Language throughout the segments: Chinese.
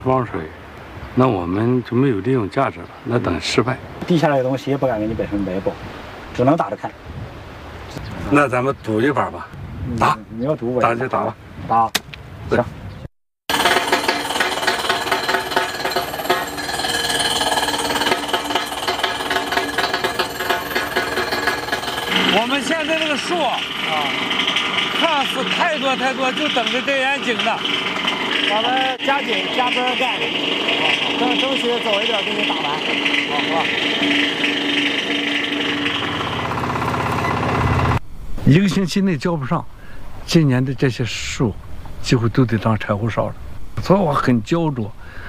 装水，那我们就没有利用价值了，那等失败。 地下来的东西也不敢给你摆成白包，只能打着看。 那咱们赌一把吧，打， 你要赌我打就打吧， 打，行。 我们现在这个树啊，看似太多，就等着这眼井了。 咱们加紧加班干，争取早一点给你打完，好吧？ 一个星期内交不上，今年的这些树几乎都得当柴火烧了，所以我很焦灼。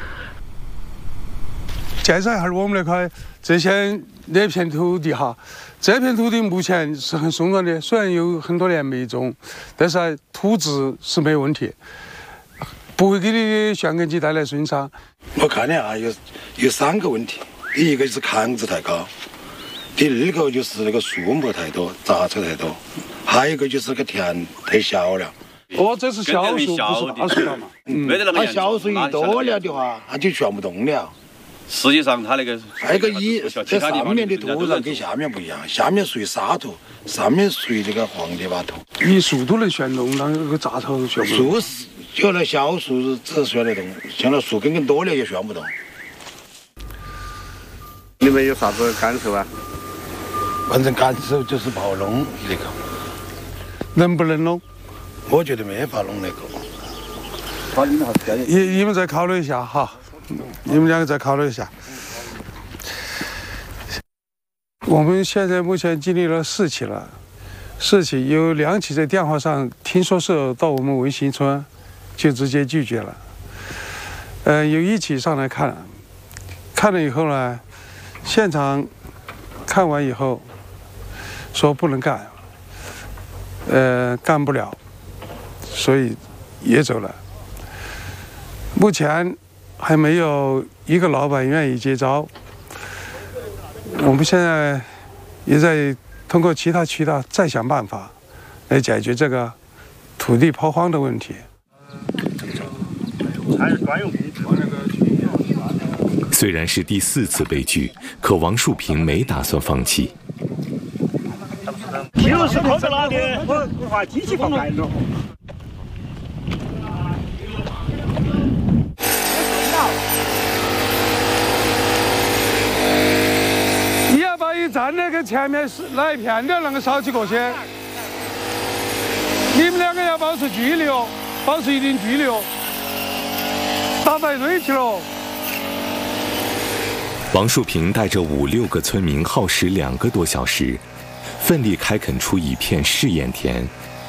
介绍一下我们那块那片土地哈，这片土地目前是很松软的，虽然有很多年没种，但是土质是没问题，不会给你旋根机带来损伤。 我看的啊，有3个问题，第一个就是抗质太高，第二个就是那个树木太多，杂草太多，还有一个就是那个田太小了。 哦，这是小树，不是大树了嘛？ 它小树一多了的话，它就旋不动了。 实际上，它那个还有个这上面的土壤跟下面不一样，下面属于沙土，上面属于这个黄泥巴土。 一树都能旋动，那个杂草旋不动。 树就那小树只旋得动，像那树根多了也旋不动。 你们有啥子感受啊？ 反正感受就是不好弄那个。 能不能弄？ 我觉得没法弄那个。 好，你们好， 你们再考虑一下哈。你们2个再考虑一下。我们现在目前经历了4起了，4起有2起在电话上听说是到我们文新村，就直接拒绝了。有1起上来看了以后呢，现场看完以后说不能干，干不了，所以也走了。目前还没有一个老板愿意接招，我们现在也在通过其他渠道再想办法来解决这个土地抛荒的问题。 虽然是第4次悲剧，可王树平没打算放弃。 皮肉是跑到哪里？我把机器放开了。 你要把一站那个前面是那一片的那个烧起过去，你们2个要保持距离哦，保持一定距离哦，打到一堆去了。 王树平带着5、6个村民耗时2个多小时，奋力开垦出一片试验田。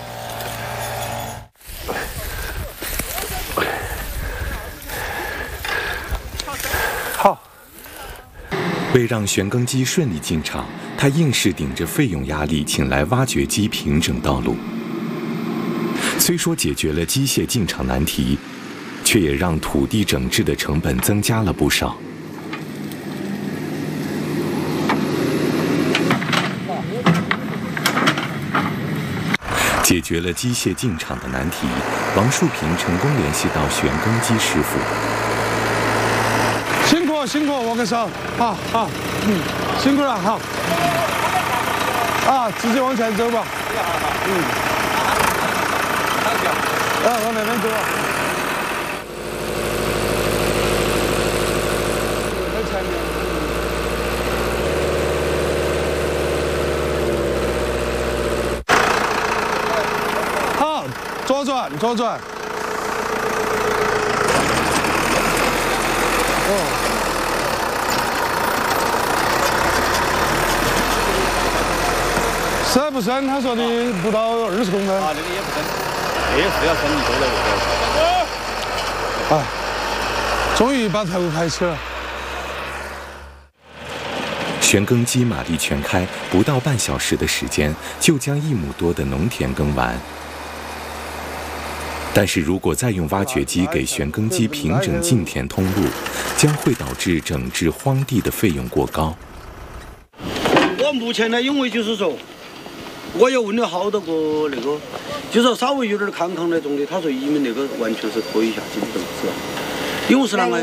好。 为让旋耕机顺利进场，他硬是顶着费用压力请来挖掘机平整道路。虽说解决了机械进场难题，却也让土地整治的成本增加了不少。解决了机械进场的难题，王树平成功联系到旋耕机师傅。 辛苦，握个手，好，辛苦了，好，直接往前走吧，往那边走啊。在前面。好，左转。深不深？他说的不到20公分。 这个也不深，这是要深你都在终于把头抬起了。 旋耕机马力全开，不到半小时的时间就将1亩多的农田耕完。但是如果再用挖掘机给旋耕机平整进田通路，将会导致整治荒地的费用过高。 我目前呢，因为就是说，我也问了好多个那个，就说稍微有点康康那种的，他说移民那个完全是可以下去的，是吧？ 又是那么